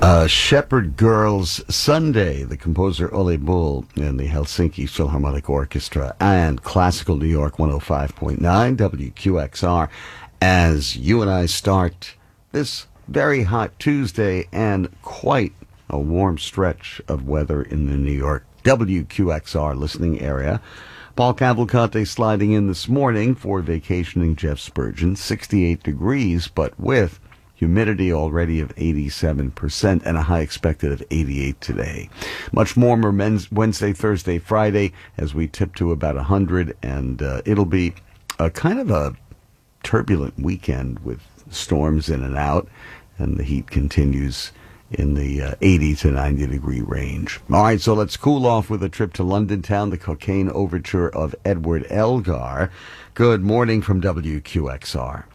Shepherd Girls Sunday, the composer Ole Bull and the Helsinki Philharmonic Orchestra, and Classical New York 105.9 WQXR, as you and I start this very hot Tuesday and quite a warm stretch of weather in the New York WQXR listening area. Paul Cavalcante sliding in this morning for vacationing Jeff Spurgeon, 68 degrees, but with humidity already of 87% and a high expected of 88 today. Much warmer Wednesday, Thursday, Friday as we tip to about 100, and it'll be a kind of a turbulent weekend with storms in and out, and the heat continues in the 80 to 90 degree range. All right, so let's cool off with a trip to London town, the Cocaine Overture of Edward Elgar. Good morning from WQXR.